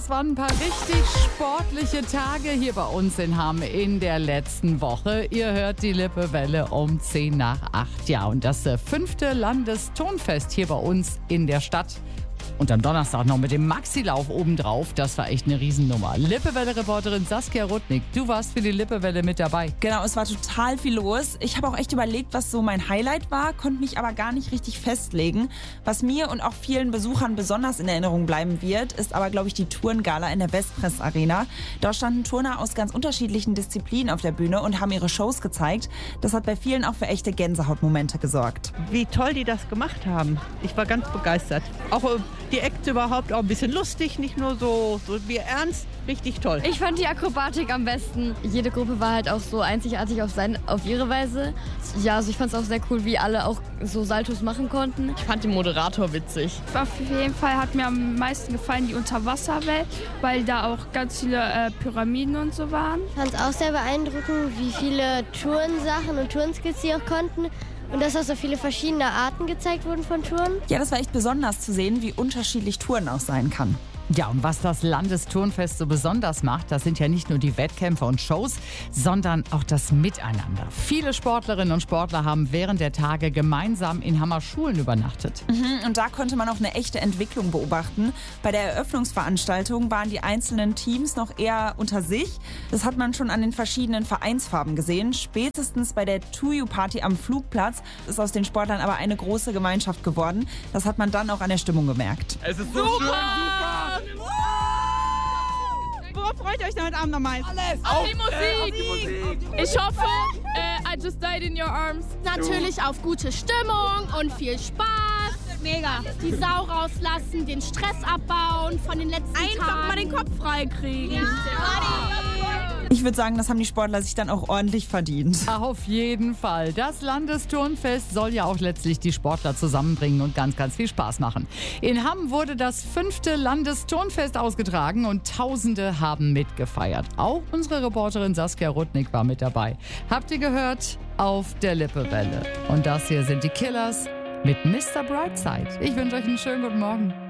Das waren ein paar richtig sportliche Tage hier bei uns in Hamm in der letzten Woche. Ihr hört die Lippewelle um 10 nach 8. Ja, und das 5. Landesturnfest hier bei uns in der Stadt. Und am Donnerstag noch mit dem Maxi-Lauf obendrauf. Das war echt eine Riesennummer. Lippewelle-Reporterin Saskia Rudnick, du warst für die Lippewelle mit dabei. Genau, es war total viel los. Ich habe auch echt überlegt, was so mein Highlight war, konnte mich aber gar nicht richtig festlegen. Was mir und auch vielen Besuchern besonders in Erinnerung bleiben wird, ist aber, glaube ich, die Turngala in der Westpress Arena. Dort standen Turner aus ganz unterschiedlichen Disziplinen auf der Bühne und haben ihre Shows gezeigt. Das hat bei vielen auch für echte Gänsehautmomente gesorgt. Wie toll die das gemacht haben. Ich war ganz begeistert. Auch die Acts überhaupt auch ein bisschen lustig, nicht nur so wie ernst, richtig toll. Ich fand die Akrobatik am besten. Jede Gruppe war halt auch so einzigartig auf ihre Weise. Ja, also ich fand es auch sehr cool, wie alle auch so Saltos machen konnten. Ich fand den Moderator witzig. Auf jeden Fall hat mir am meisten gefallen die Unterwasserwelt, weil da auch ganz viele Pyramiden und so waren. Ich fand es auch sehr beeindruckend, wie viele Turnsachen und Turnskills sie auch konnten. Und dass auch so viele verschiedene Arten gezeigt wurden von Touren. Ja, das war echt besonders zu sehen, wie unterschiedlich Touren auch sein kann. Ja, und was das Landesturnfest so besonders macht, das sind ja nicht nur die Wettkämpfe und Shows, sondern auch das Miteinander. Viele Sportlerinnen und Sportler haben während der Tage gemeinsam in Hammer Schulen übernachtet. Und da konnte man auch eine echte Entwicklung beobachten. Bei der Eröffnungsveranstaltung waren die einzelnen Teams noch eher unter sich. Das hat man schon an den verschiedenen Vereinsfarben gesehen. Spätestens bei der To-You-Party am Flugplatz ist aus den Sportlern aber eine große Gemeinschaft geworden. Das hat man dann auch an der Stimmung gemerkt. Es ist so schön, super! Worauf freut ihr euch denn heute Abend am meisten? Alles! Auf die Musik! Ich hoffe, I Just Died in Your Arms. Natürlich auf gute Stimmung und viel Spaß. Mega. Die Sau rauslassen, den Stress abbauen von den letzten Tagen. Einfach mal den Kopf frei kriegen. Ja. Ich würde sagen, das haben die Sportler sich dann auch ordentlich verdient. Auf jeden Fall. Das Landesturnfest soll ja auch letztlich die Sportler zusammenbringen und ganz, ganz viel Spaß machen. In Hamm wurde das 5. Landesturnfest ausgetragen und Tausende haben mitgefeiert. Auch unsere Reporterin Saskia Rudnick war mit dabei. Habt ihr gehört? Auf der Lippewelle. Und das hier sind die Killers mit Mr. Brightside. Ich wünsche euch einen schönen guten Morgen.